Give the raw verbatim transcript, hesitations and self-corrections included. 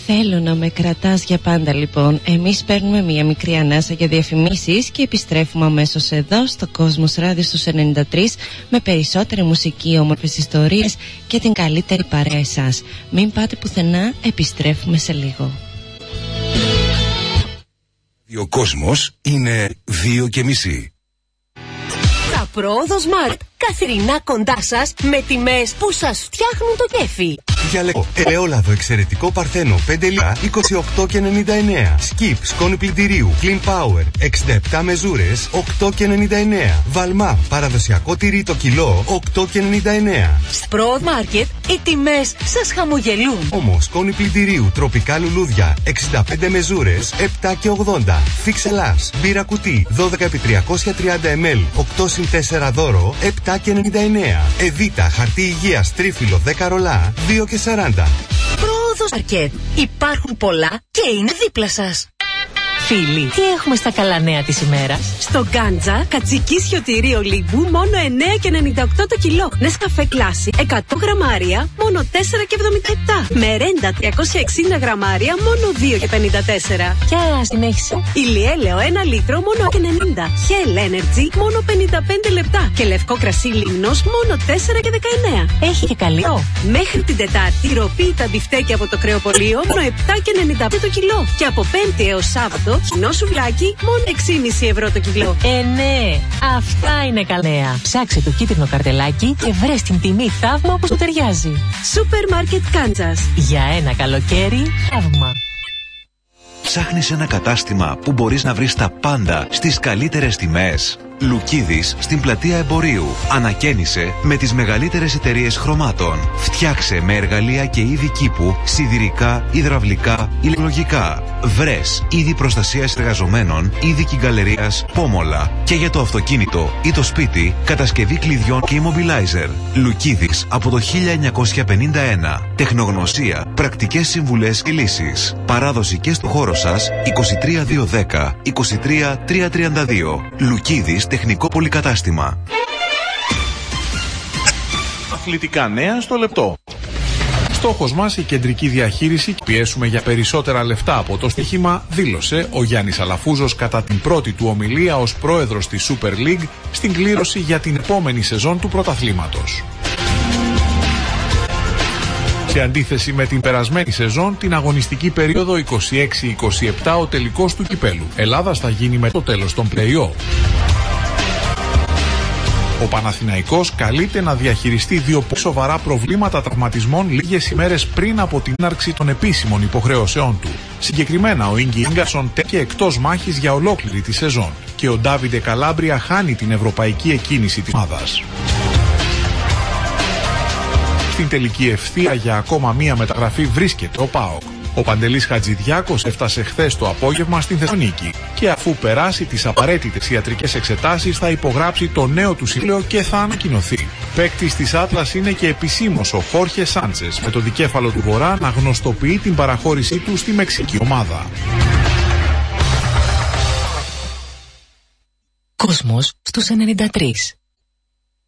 Θέλω να με κρατάς για πάντα, λοιπόν. Εμείς παίρνουμε μια μικρή ανάσα για διαφημίσεις και επιστρέφουμε αμέσως εδώ στο Κόσμος Ράδιο στους ενενήντα τρία με περισσότερη μουσική, όμορφες ιστορίες και την καλύτερη παρέα σας. Μην πάτε πουθενά, επιστρέφουμε σε λίγο. Ο κόσμος είναι δύο και μισή. Τα Πρόοδο Smart. Καθημερινά κοντά σας με τιμές που σας φτιάχνουν το κέφι. Διαλέγω ελαιόλαδο εξαιρετικό Παρθένο πέντε λίτρα είκοσι οκτώ και ενενήντα εννέα. Σκιπ σκόνη πλυντηρίου Clean Power εξήντα επτά μεζούρες οκτώ και ενενήντα εννέα. Βαλμά παραδοσιακό τυρί το κιλό οκτώ και ενενήντα εννέα. Στο Pro Market οι τιμές σας χαμογελούν. Όμως σκόνη πλυντηρίου τροπικά λουλούδια εξήντα πέντε μεζούρες επτά και ογδόντα. Φίξ Ελλάς μπύρα κουτί δώδεκα επί τριακόσια τριάντα μιλιλίτρα οκτώ συν τέσσερα δώρο επτά και ενενήντα εννέα. Εβίτα χαρτί υγείας τρίφυλλο δέκα ρολά δύο και σαράντα. Πρόοδος Market. Υπάρχουν πολλά και είναι δίπλα σας. Φίλοι, τι έχουμε στα καλά νέα της ημέρας? Στο Γκάντζα, κατσική σιωτηρίο λίμπου μόνο εννέα και ενενήντα οκτώ το κιλό. Νεσκαφέ κλάση εκατό γραμμάρια μόνο τέσσερα και εβδομήντα επτά. Μερέντα τριακόσια εξήντα γραμμάρια μόνο δύο και πενήντα τέσσερα. Ποια συνέχισε? Ηλιέλαιο ένα λίτρο μόνο και ενενήντα. Hell Energy μόνο πενήντα πέντε λεπτά. Και λευκό κρασί Λίμνος μόνο τέσσερα και δεκαεννέα. Έχει και καλό. Μέχρι την Τετάρτη ροπή τα μπιφτέκια από το κρεοπολείο μόνο επτά και ενενήντα πέντε το κιλό. Και από Πέμπτη έως Σάββατο κοινό σουβλάκι μόνο έξι κόμμα πέντε ευρώ το κιλό. Ε, ναι, αυτά είναι καλά νέα. Ψάξε το κίτρινο καρτελάκι και βρες την τιμή θαύμα που σου ταιριάζει. Σούπερ Μάρκετ Κάντζας. Για ένα καλοκαίρι θαύμα. Ψάχνεις ένα κατάστημα που μπορείς να βρεις τα πάντα στις καλύτερες τιμές? Λουκίδης στην πλατεία Εμπορίου. Ανακαίνισε με τις μεγαλύτερες εταιρείες χρωμάτων. Φτιάξε με εργαλεία και είδη κήπου, σιδηρικά, υδραυλικά, ηλεκτρολογικά. Βρες είδη προστασίας εργαζομένων, είδη κυγκαλερίας, πόμολα. Και για το αυτοκίνητο ή το σπίτι, κατασκευή κλειδιών και immobilizer. Λουκίδης από το χίλια εννιακόσια πενήντα ένα. Τεχνογνωσία, πρακτικές συμβουλές και λύσεις. Παράδοση και στο χώρο σας είκοσι τρία δύο δέκα είκοσι τρία τρία τριάντα δύο. Λουκίδης τεχνικό πολυκατάστημα. Αθλητικά νέα στο λεπτό. Στόχος μας η κεντρική διαχείριση και πιέσουμε για περισσότερα λεφτά από το στοίχημα, δήλωσε ο Γιάννης Αλαφούζος κατά την πρώτη του ομιλία ως πρόεδρος της Super League στην κλήρωση για την επόμενη σεζόν του πρωταθλήματος. Σε αντίθεση με την περασμένη σεζόν, την αγωνιστική περίοδο είκοσι έξι είκοσι επτά, ο τελικός του κυπέλου Ελλάδας θα γίνει με το τέλος των play-off. Ο Παναθηναϊκός καλείται να διαχειριστεί δύο σοβαρά προβλήματα τραυματισμών λίγες ημέρες πριν από την έναρξη των επίσημων υποχρεώσεών του. Συγκεκριμένα, ο Ίγκι Ίγκασον τέκει εκτός μάχης για ολόκληρη τη σεζόν και ο Ντάβιντε Καλάμπρια χάνει την ευρωπαϊκή εκκίνηση της ομάδας. Στην τελική ευθεία για ακόμα μία μεταγραφή βρίσκεται ο ΠΑΟΚ. Ο Παντελής Χατζηδιάκος έφτασε χθες το απόγευμα στην Θεσσαλονίκη και αφού περάσει τις απαραίτητες ιατρικές εξετάσεις θα υπογράψει το νέο του σύμβολο και θα ανακοινωθεί. Παίκτης της Άτλας είναι και επισήμως ο Χόρχε Σάντσες, με το δικέφαλο του Βορρά να γνωστοποιεί την παραχώρησή του στη μεξική ομάδα. Κόσμος στους ενενήντα τρία.